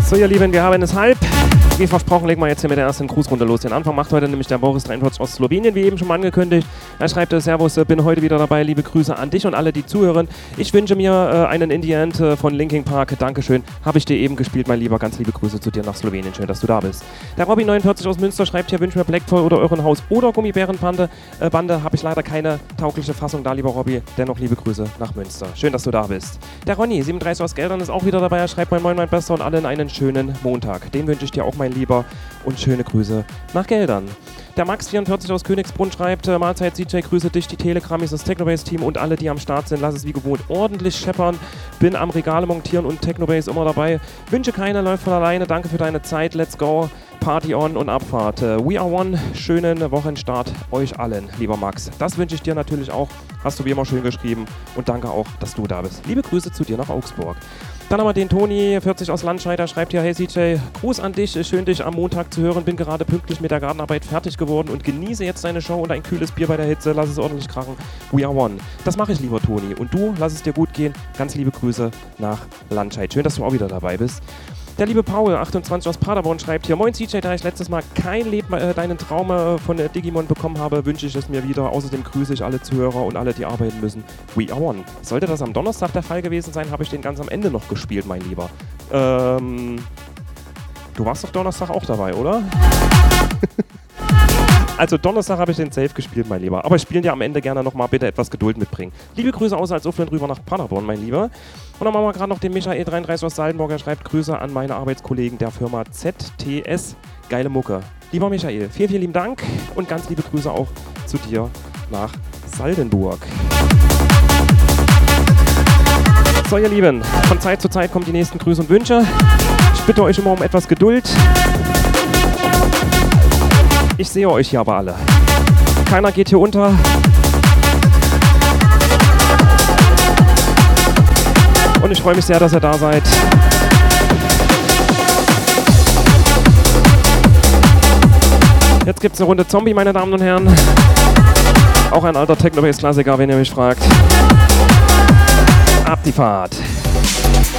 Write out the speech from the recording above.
So, ihr Lieben, wir haben es halb. Wie versprochen, legen wir jetzt hier mit der ersten Grußrunde los. Den Anfang macht heute nämlich der Boris 43 aus Slowenien, wie eben schon mal angekündigt. Er schreibt, Servus, bin heute wieder dabei. Liebe Grüße an dich und alle, die zuhören. Ich wünsche mir einen In the End von Linkin Park. Dankeschön. Habe ich dir eben gespielt, mein Lieber. Ganz liebe Grüße zu dir nach Slowenien. Schön, dass du da bist. Der Robby 49 aus Münster schreibt hier, wünsche mir Blackfall oder Irrenhaus oder Gummibärenbande. Bande habe ich leider keine taugliche Fassung da, lieber Robby. Dennoch liebe Grüße nach Münster. Schön, dass du da bist. Der Ronny 37 aus Geldern ist auch wieder dabei. Er schreibt, mein Moin, mein Bester und allen einen schönen Montag. Den wünsche ich dir auch, mein Lieber. Und schöne Grüße nach Geldern. Der Max44 aus Königsbrunn schreibt, Mahlzeit CJ, grüße dich, die Telegramis, das Technobase-Team und alle, die am Start sind. Lass es wie gewohnt ordentlich scheppern. Bin am Regale montieren und Technobase immer dabei. Wünsche keine, läuft von alleine. Danke für deine Zeit. Let's go. Party on und Abfahrt. We are one. Schönen Wochenstart euch allen, lieber Max. Das wünsche ich dir natürlich auch. Hast du wie immer schön geschrieben. Und danke auch, dass du da bist. Liebe Grüße zu dir nach Augsburg. Dann haben wir den Toni, 40 aus Landscheid, der schreibt hier, hey CJ, Gruß an dich, schön dich am Montag zu hören, bin gerade pünktlich mit der Gartenarbeit fertig geworden und genieße jetzt deine Show und ein kühles Bier bei der Hitze, lass es ordentlich krachen, we are one. Das mache ich, lieber Toni. Und du, lass es dir gut gehen, ganz liebe Grüße nach Landscheid. Schön, dass du auch wieder dabei bist. Der liebe Paul, 28 aus Paderborn, schreibt hier, moin CJ, da ich letztes Mal kein deinen Traum von Digimon bekommen habe, wünsche ich es mir wieder. Außerdem grüße ich alle Zuhörer und alle, die arbeiten müssen. We are one. Sollte das am Donnerstag der Fall gewesen sein, habe ich den ganz am Ende noch gespielt, mein Lieber. Du warst doch Donnerstag auch dabei, oder? Also Donnerstag habe ich den Safe gespielt, mein Lieber. Aber ich spiele dir am Ende gerne nochmal, bitte etwas Geduld mitbringen. Liebe Grüße aus Salzuflen rüber nach Paderborn, mein Lieber. Und dann machen wir gerade noch den Michael 33 aus Saldenburg. Er schreibt Grüße an meine Arbeitskollegen der Firma ZTS. Geile Mucke. Lieber Michael, vielen, vielen lieben Dank und ganz liebe Grüße auch zu dir nach Saldenburg. So, ihr Lieben, von Zeit zu Zeit kommen die nächsten Grüße und Wünsche. Ich bitte euch immer um etwas Geduld. Ich sehe euch hier aber alle. Keiner geht hier unter. Und ich freue mich sehr, dass ihr da seid. Jetzt gibt es eine Runde Zombie, meine Damen und Herren. Auch ein alter Technobase-Klassiker, wenn ihr mich fragt. Ab die Fahrt.